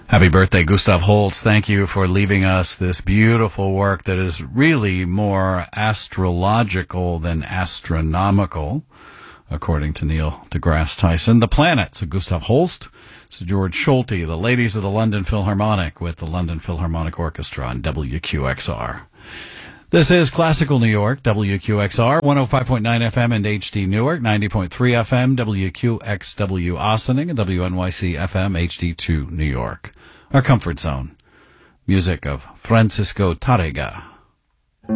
Happy birthday, Gustav Holst. Thank you for leaving us this beautiful work that is really more astrological than astronomical, according to Neil deGrasse Tyson. The Planets of Gustav Holst. It's George Schulte, the Ladies of the London Philharmonic with the London Philharmonic Orchestra on WQXR. This is Classical New York, WQXR, 105.9 FM and HD Newark, 90.3 FM, WQXW Ossining, and WNYC FM, HD2 New York. Our comfort zone. Music of Francisco Tárrega.